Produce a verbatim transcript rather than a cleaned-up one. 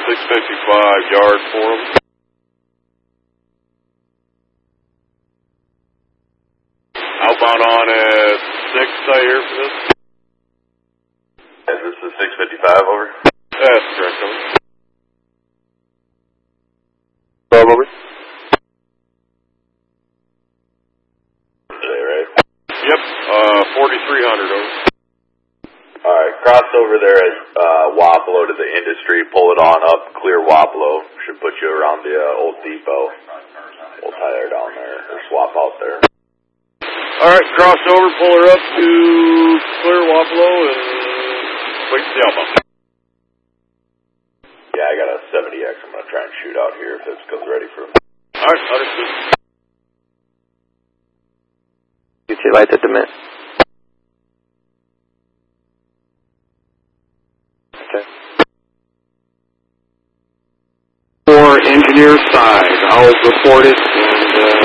six fifty-five yard for him. Outbound on at six, I hear for this. Is this the six fifty-five, over? That's correct, over. twelve, over. Today, right? Yep, uh, forty-three hundred, over. Alright, cross over there at uh, Wapello to the industry, pull it on up, clear Wapello. Should put you around the uh, old depot. We'll tie her down there, or swap out there. Alright, cross over, pull her up to clear Wapello and wait for the outbound. Yeah, I got a seventy X I'm going to try and shoot out here if this goes ready for him. Alright, understood. U T light at the minute. Okay. For engineer side, I'll report it and uh